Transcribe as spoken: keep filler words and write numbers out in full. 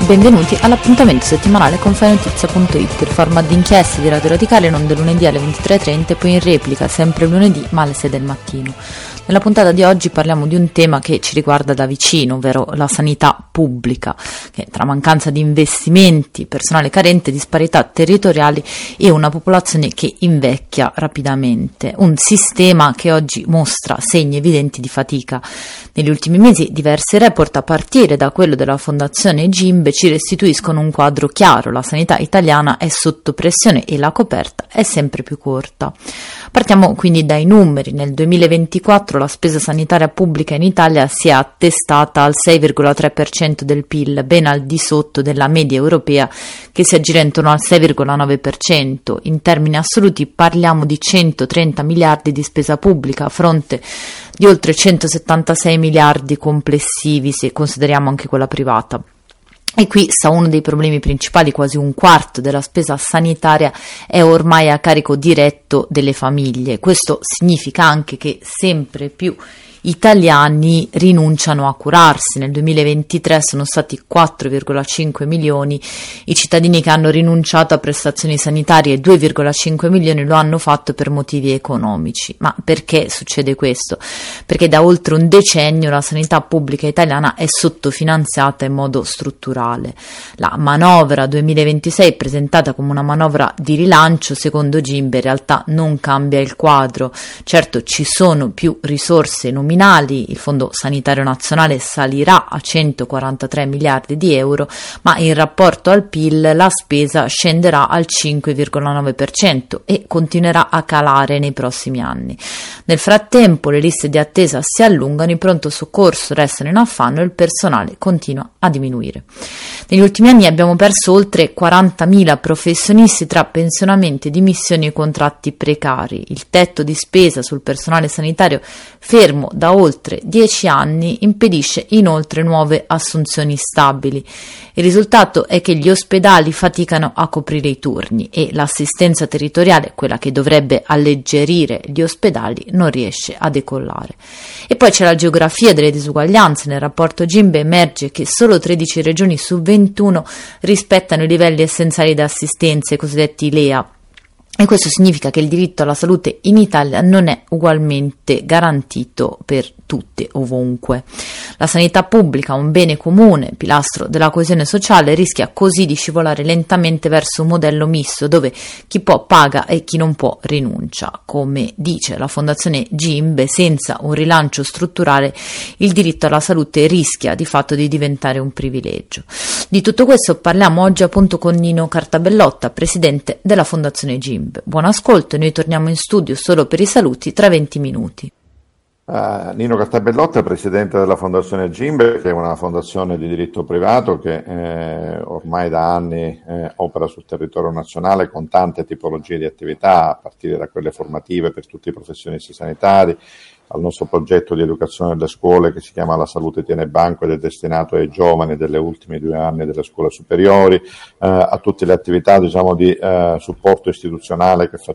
benvenuti all'appuntamento settimanale con fainotizia punto it, il format d'inchiesta di Radio Radicale in onda lunedì alle ventitré e trenta e poi in replica sempre lunedì ma alle sei del mattino. Nella puntata di oggi parliamo di un tema che ci riguarda da vicino, ovvero la sanità pubblica, che tra mancanza di investimenti, personale carente, disparità territoriali e una popolazione che invecchia rapidamente, un sistema che oggi mostra segni evidenti di fatica. Negli ultimi mesi diversi report, a partire da quello della Fondazione Gimbe, ci restituiscono un quadro chiaro: la sanità italiana è sotto pressione e la coperta è sempre più corta. Partiamo quindi dai numeri. Nel duemilaventiquattro la spesa sanitaria pubblica in Italia si è attestata al sei virgola tre per cento del P I L, ben al di sotto della media europea che si aggira intorno al sei virgola nove per cento. In termini assoluti parliamo di centotrenta miliardi di spesa pubblica a fronte di oltre centosettantasei miliardi complessivi se consideriamo anche quella privata. E qui sta uno dei problemi principali: quasi un quarto della spesa sanitaria è ormai a carico diretto delle famiglie. Questo significa anche che sempre più italiani rinunciano a curarsi. Nel duemilaventitré sono stati quattro virgola cinque milioni i cittadini che hanno rinunciato a prestazioni sanitarie, due virgola cinque milioni lo hanno fatto per motivi economici. Ma perché succede questo? Perché da oltre un decennio la sanità pubblica italiana è sottofinanziata in modo strutturale. La manovra duemilaventisei, presentata come una manovra di rilancio, secondo Gimbe in realtà non cambia il quadro. Certo, ci sono più risorse nominali, il Fondo Sanitario Nazionale salirà a centoquarantatré miliardi di euro, ma in rapporto al P I L la spesa scenderà al cinque virgola nove per cento e continuerà a calare nei prossimi anni. Nel frattempo le liste di attesa si allungano, i pronto soccorso restano in affanno e il personale continua a diminuire. Negli ultimi anni abbiamo perso oltre quarantamila professionisti tra pensionamenti, dimissioni e contratti precari. Il tetto di spesa sul personale sanitario, fermo da oltre dieci anni, impedisce inoltre nuove assunzioni stabili. Il risultato è che gli ospedali faticano a coprire i turni e l'assistenza territoriale, quella che dovrebbe alleggerire gli ospedali, non riesce a decollare. E poi c'è la geografia delle disuguaglianze. Nel rapporto Gimbe emerge che solo tredici regioni su ventuno rispettano i livelli essenziali di assistenza, i cosiddetti L E A. E questo significa che il diritto alla salute in Italia non è ugualmente garantito per tutte, ovunque. La sanità pubblica, un bene comune, pilastro della coesione sociale, rischia così di scivolare lentamente verso un modello misto dove chi può paga e chi non può rinuncia. Come dice la Fondazione Gimbe, senza un rilancio strutturale il diritto alla salute rischia di fatto di diventare un privilegio. Di tutto questo parliamo oggi appunto con Nino Cartabellotta, presidente della Fondazione Gimbe. Buon ascolto, noi torniamo in studio solo per i saluti tra venti minuti. Uh, Nino Cartabellotta, presidente della Fondazione Gimbe, che è una fondazione di diritto privato che eh, ormai da anni eh, opera sul territorio nazionale con tante tipologie di attività, a partire da quelle formative per tutti i professionisti sanitari, al nostro progetto di educazione delle scuole che si chiama La Salute Tiene Banco ed è destinato ai giovani delle ultime due anni delle scuole superiori, eh, a tutte le attività diciamo di eh, supporto istituzionale che, fa,